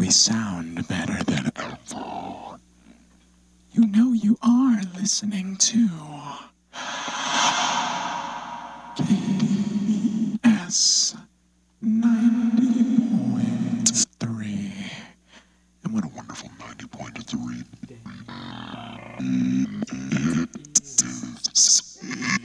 we sound better than ever. You know you are listening to